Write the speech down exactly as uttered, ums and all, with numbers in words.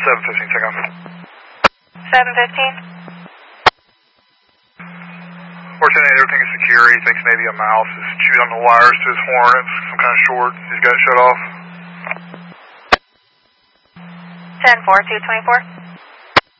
seven fifteen, take off. seven fifteen. four ten eight, everything is secure. He thinks maybe a mouse is chewed on the wires to his horn. It's some kind of short. He's got it shut off. ten four, two twenty-four.